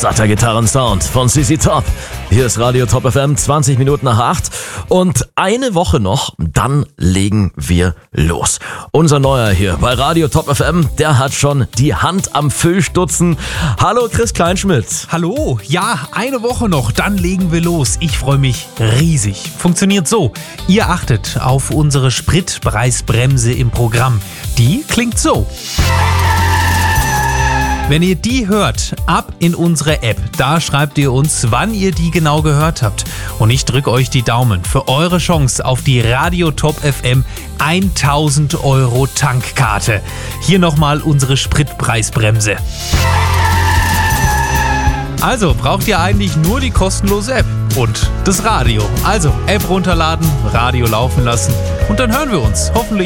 Satter Gitarrensound von CC Top. Hier ist Radio Top FM, 20 Minuten nach 8. Und eine Woche noch, dann legen wir los. Unser Neuer hier bei Radio Top FM, der hat schon die Hand am Füllstutzen. Hallo Chris Kleinschmidt. Hallo, ja, eine Woche noch, dann legen wir los. Ich freue mich riesig. Funktioniert so: Ihr achtet auf unsere Spritpreisbremse im Programm. Die klingt so. Wenn ihr die hört, ab in unsere App. Da schreibt ihr uns, wann ihr die genau gehört habt. Und ich drücke euch die Daumen für eure Chance auf die Radio Top FM 1000 € Tankkarte. Hier nochmal unsere Spritpreisbremse. Also braucht ihr eigentlich nur die kostenlose App und das Radio. Also App runterladen, Radio laufen lassen und dann hören wir uns hoffentlich